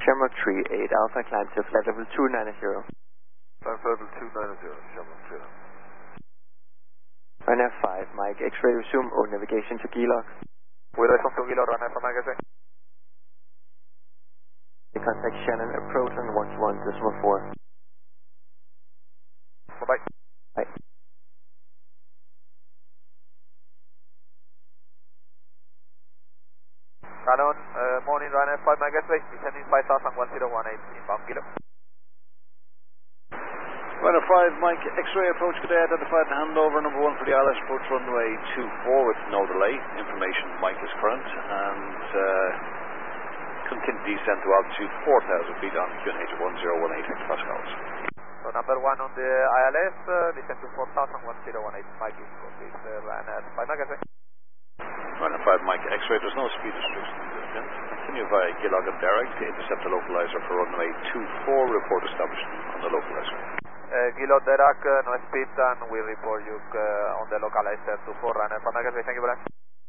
Shamrock 38 Alpha, climb to flight level 290. Climb to level 290, Shamrock 3. Ryanair 5, Mike, X-ray resume or navigation to Geelog. With resume to Geelog, Ryanair 5, Mike X-ray. Contact Shannon, approach on 121.4. Bye-bye. Bye. Shannon, morning Ryanair 5, Mike X-ray, descending 5000, 1018, inbound Geelog. Ryanair 5, Mike X-ray, approach today, identified and handover number 1 for the ILS, approach runway 24 with no delay. Information, Mike is current, and continue descent to altitude 4,000 feet on QNH 1018 hectopascals. So number 1 on the ILS, descent to 4,000, 1018, Mike is complete, Ryanair 5, Mike X-ray. Ryanair 5, Mike X-ray, there's no speed restriction in descent. Continue via Geelog and direct to intercept the localizer for runway 24, report establishment on the localizer. Geelog Dirac, no speed, and we report you on the localizer to 4 Ryanair 5, Mike X-ray, thank you very much.